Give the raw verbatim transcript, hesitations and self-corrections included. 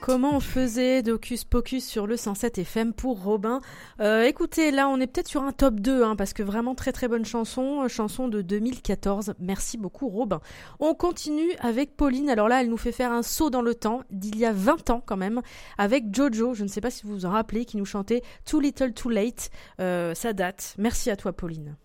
Comment on faisait d'Hocus Pocus sur le cent sept F M pour Robin. Euh, écoutez, là on est peut-être sur un top deux, hein, parce que vraiment très très bonne chanson, chanson de deux mille quatorze. Merci beaucoup Robin. On continue avec Pauline. Alors là elle nous fait faire un saut dans le temps, d'il y a vingt ans quand même, avec Jojo, je ne sais pas si vous vous en rappelez, qui nous chantait Too Little Too Late. Euh, ça date. Merci à toi Pauline.